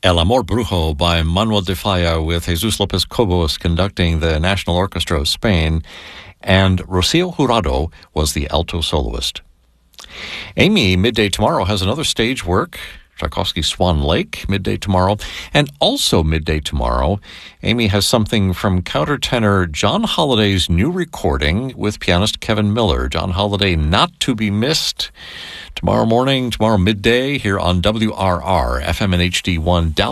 El Amor Brujo by Manuel de Falla, with Jesus Lopez Cobos conducting the National Orchestra of Spain, and Rocio Jurado was the alto soloist. Amy, midday tomorrow, has another stage work, Tchaikovsky's Swan Lake, midday tomorrow. And also midday tomorrow, Amy has something from countertenor John Holliday's new recording with pianist Kevin Miller. John Holliday, not to be missed. Tomorrow midday, here on WRR, FM and HD1, Dallas.